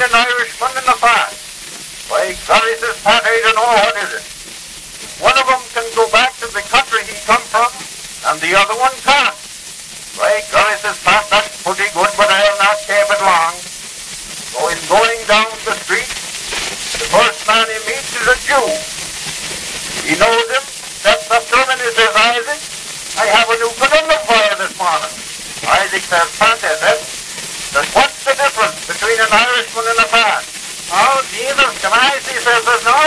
an Irishman and a Fat. By golly, says Pat, I don't know what is it. One of them can go back to the country he come from, and the other one can't. By golly, says Pat, that's pretty good, but I'll not keep it long. So he's going down the street. The first man he meets is a Jew. He knows him, steps up to him and he says, Isaac, I have a new conundrum for you this morning. Isaac says, Pat, I said, what's the difference between an Irishman and a Fat? Oh, Jesus Christ, he says, there's no